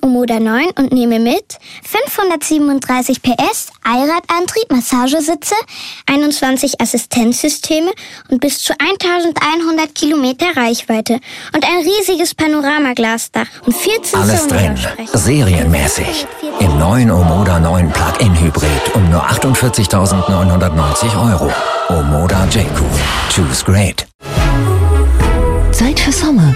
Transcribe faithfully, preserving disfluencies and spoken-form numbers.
Omoda neun und nehme mit fünfhundertsiebenunddreißig P S, Allradantrieb, Massagesitze, einundzwanzig Assistenzsysteme und bis zu elfhundert Kilometer Reichweite und ein riesiges Panoramaglasdach und vierzehn Alles drin, serienmäßig. Im neuen Omoda neun Plug-in Hybrid um nur achtundvierzigtausendneunhundertneunzig Euro. Omoda J-Coupe. Choose great. Zeit für Sommer.